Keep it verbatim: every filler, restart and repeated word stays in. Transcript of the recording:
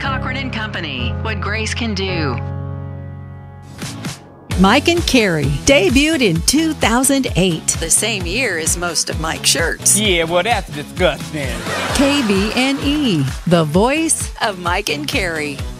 Cochran and Company, what Grace can do. Mike and Carrie debuted in two thousand eight. The same year as most of Mike's shirts. Yeah, well, that's disgusting. K B N E, the voice of Mike and Carrie.